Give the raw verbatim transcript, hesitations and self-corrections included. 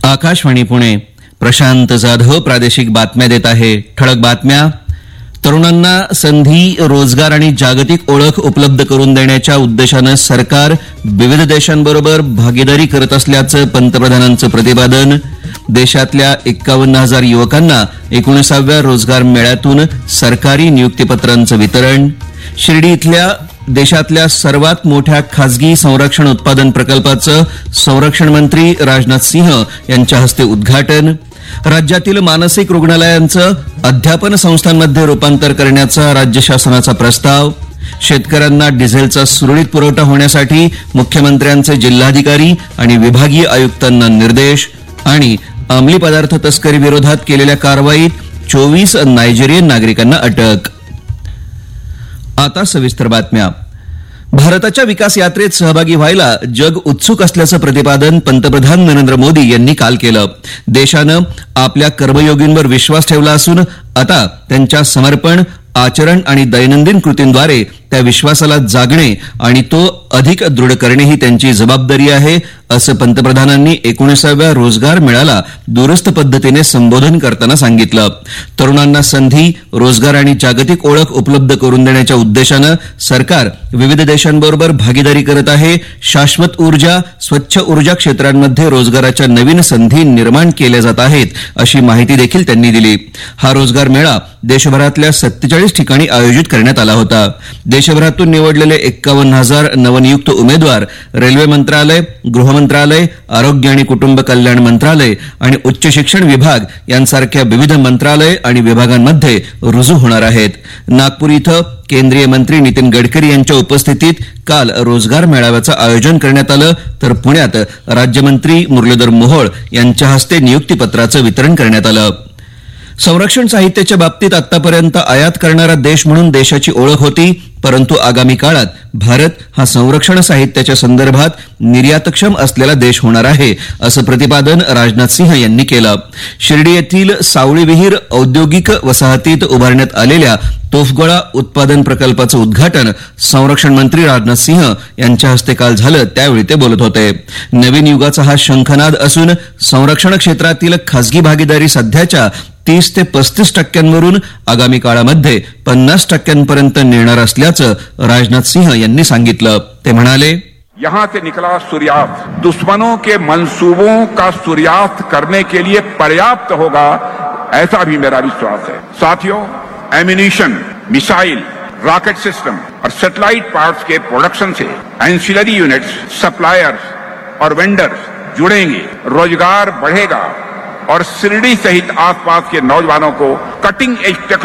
आकाशवाणी पुणे. प्रशांत जाधव प्रादेशिक बातम्या देत आहे. ठळक बातम्या. तरुणांना संधी, रोजगार आणि जागतिक ओळख उपलब्ध करून देण्याच्या उद्देशानं सरकार विविध देशांबरोबर भागीदारी करत असल्याचं पंतप्रधानांचं प्रतिपादन. देशातल्या एक्कावन्न हजार युवकांना एकोणीसाव्या रोजगार मेळ्यातून सरकारी नियुक्तीपत्रांचं वितरण. शिर्डी इथल्या देशातल्या सर्वात मोठ्या खासगी संरक्षण उत्पादन प्रकल्पाचं संरक्षण मंत्री राजनाथ सिंह यांच्या हस्ते उद्घाटन. राज्यातील मानसिक रुग्णालयांचं अध्यापन संस्थांमध्ये रूपांतर करण्याचा राज्य शासनाचा प्रस्ताव. शेतकऱ्यांना डिझेलचा सुरळीत पुरवठा होण्यासाठी मुख्यमंत्र्यांचे जिल्हाधिकारी आणि विभागीय आयुक्तांना निर्देश. आणि अंमली पदार्थ तस्करी विरोधात केलेल्या कारवाईत चोवीस नायजेरियन नागरिकांना अटक. आता सविस्तर बातम्या. भारताच्या विकास यात्रेत सहभागी व्हायला जग उत्सुक असल्याचं प्रतिपादन पंतप्रधान नरेंद्र मोदी यांनी काल केलं. देशानं आपल्या कर्मयोगींवर विश्वास ठेवला असून आता त्यांच्या समर्पण, आचरण आणि दैनंदिन कृतींद्वारे त्या विश्वासाला जागणे आणि तो अधिक दृढ करणे ही त्यांची जबाबदारी आहे, असं पंतप्रधानांनी एकोणीसाव्या रोजगार मेळ्याला दूरस्थ पद्धतीने संबोधन करताना सांगितलं. तरुणांना संधी, रोजगार आणि जागतिक ओळख उपलब्ध करून देण्याच्या उद्देशानं सरकार विविध देशांबरोबर भागीदारी करत आहे. शाश्वत ऊर्जा, स्वच्छ ऊर्जा क्षेत्रांमध्ये रोजगाराच्या नवीन संधी निर्माण केल्या जात आहेत, अशी माहिती देखील त्यांनी दिली. हा रोजगार मेळा देशभरातल्या सत्तेचाळीस ठिकाणी आयोजित करण्यात आला होता. देशभरातून निवडलेले एक्कावन्न हजार नवनियुक्त उमेदवार रेल्वे मंत्रालय, गृहमंत्रालय, आरोग्य आणि कुटुंब कल्याण मंत्रालय आणि उच्च शिक्षण विभाग यांसारख्या विविध मंत्रालय आणि विभागांमध्ये रुजू होणार आहेत. नागपूर इथं केंद्रीय मंत्री नितीन गडकरी यांच्या उपस्थितीत काल रोजगार मेळाव्याचं आयोजन करण्यात आलं, तर पुण्यात राज्यमंत्री मुरलीधर मोहोळ यांच्या हस्ते नियुक्तीपत्राचं वितरण करण्यात आलं. संरक्षण साहित्याच्या बाबतीत आतापर्यंत आयात करणारा देश म्हणून देशाची ओळख होती, परंतु आगामी काळात भारत हा संरक्षण साहित्याच्या संदर्भात निर्यातक्षम असलेला देश होणार आहे, असं प्रतिपादन राजनाथ सिंह यांनी केलं. शिर्डी येथील सावळी विहीर औद्योगिक वसाहतीत उभारण्यात आलेल्या तोफगोळा उत्पादन प्रकल्पाचं उद्घाटन संरक्षण मंत्री राजनाथ सिंह यांच्या हस्ते काल झालं, त्यावेळी ते बोलत होते. नवीन युगाचा हा शंखनाद असून संरक्षण क्षेत्रातील खासगी भागीदारी सध्याच्या तीस ते पस्तीस टक्क्यांवरून आगामी काळामध्ये पन्नास टक्क्यांपर्यंत नेणार असल्याचं राजनाथ सिंह यांनी सांगितलं. ते म्हणाले, यहाँ से निकला सूर्यास्त दुश्मनों के मंसूबों का सूर्यास्त करने के लिए पर्याप्त होगा, ऐसा भी मेरा विश्वास है. साथियों, एम्यूनिशन, मिसाइल, रॉकेट सिस्टम और सैटेलाइट पार्ट्स के प्रोडक्शन से एंसिलरी यूनिट्स, सप्लायर्स और वेंडर्स जुड़ेंगे, रोजगार बढ़ेगा और शिरडी सहित आसपास के नौजवानों को कटिंग एज टेक्नोलॉजी